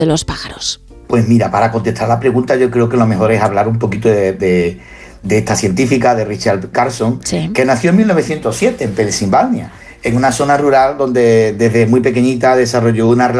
de los pájaros? Pues mira, para contestar la pregunta yo creo que lo mejor es hablar un poquito de esta científica, de Rachel Carson, Sí. que nació en 1907 en Pensilvania, en una zona rural donde desde muy pequeñita desarrolló una relación